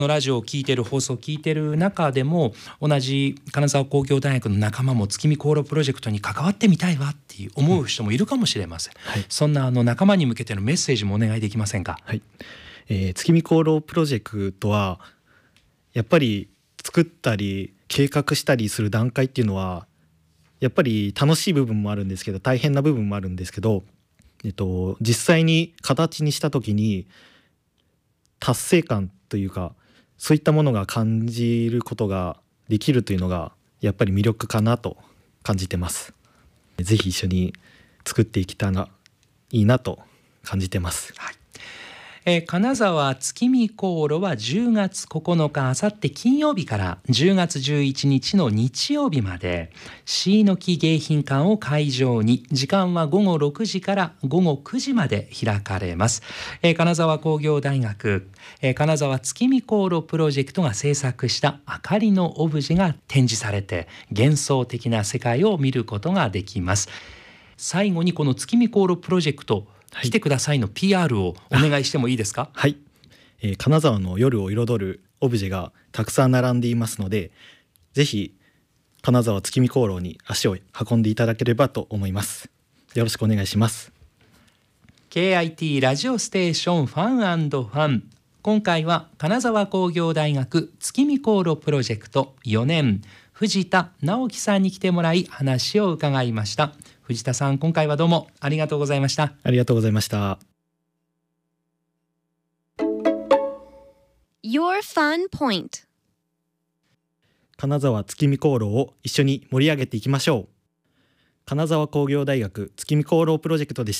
のラジオを聞いてる、放送を聞いてる中でも、同じ金沢工業大学の仲間も月見航路プロジェクトに関わってみたいわっていう思う人もいるかもしれません、はい、そんな仲間に向けてのメッセージもお願いできませんか？ はい、月見航路プロジェクトはやっぱり作ったり計画したりする段階っていうのはやっぱり楽しい部分もあるんですけど、大変な部分もあるんですけど、実際に形にした時に達成感というか、そういったものが感じることができるというのがやっぱり魅力かなと感じてます。ぜひ一緒に作っていけたらいいなと感じてます。 はい、金沢月見航路は10月9日あさって金曜日から10月11日の日曜日まで椎の木迎賓館を会場に、時間は午後6時から午後9時まで開かれます。金沢工業大学、金沢月見航路プロジェクトが制作した明かりのオブジェが展示されて、幻想的な世界を見ることができます。最後にこの月見航路プロジェクト来てくださいの PR をお願いしてもいいですか？ はい、金沢の夜を彩るオブジェがたくさん並んでいますので、ぜひ金沢月見航路に足を運んでいただければと思います。よろしくお願いします。 KIT ラジオステーションファン&ファン、今回は金沢工業大学月見航路プロジェクト4年藤田直樹さんに来てもらい話を伺いました。藤田さん、今回はどうもありがとうございました。 ありがとうございました。 Your Fun Point。 金沢月見航路を一緒に盛り上げていきましょう。金沢工業大学月見航路プロジェクトでした。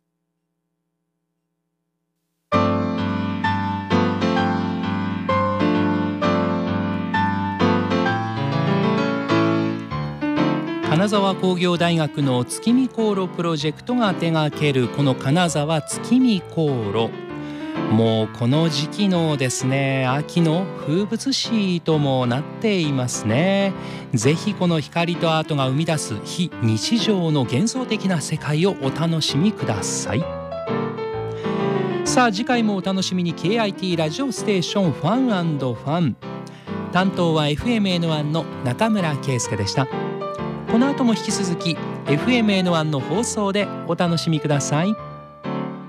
金沢工業大学の月見航路プロジェクトが手掛けるこの金沢月見航路、もうこの時期のですね、秋の風物詩ともなっていますね。ぜひこの光とアートが生み出す非日常の幻想的な世界をお楽しみください。さあ次回もお楽しみに。 KIT ラジオステーションファン&ファン、担当は FMN1 の中村圭介でした。この後も引き続き FMN1 の放送でお楽しみください。